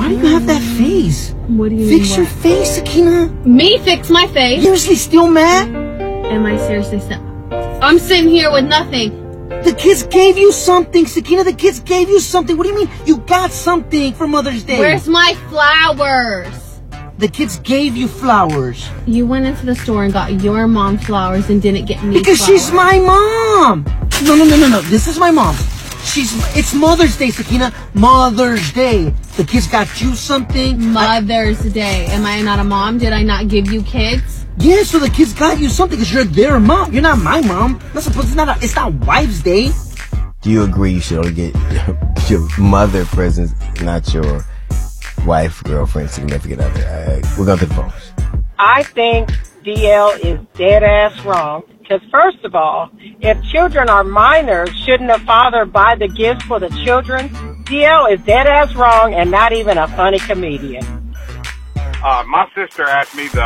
Why do you have that face? What do you mean? Fix your face, Sakina. Me fix my face? Seriously, still mad? Am I seriously still? I'm sitting here with nothing. The kids gave you something, Sakina. The kids gave you something. What do you mean? You got something for Mother's Day. Where's my flowers? The kids gave you flowers. You went into the store and got your mom flowers and didn't get me because flowers. She's my mom. No. This is my mom. It's Mother's Day, Sakina. Mother's Day. The kids got you something. Mother's Day. Am I not a mom? Did I not give you kids? Yeah, so the kids got you something because you're their mom. You're not my mom. It's not Wife's Day. Do you agree you should only get your mother presents, not your wife, girlfriend, significant other? We're going to the phones. I think DL is dead ass wrong. Because first of all, if children are minors, shouldn't a father buy the gifts for the children? DL is dead ass wrong and not even a funny comedian. My sister asked me the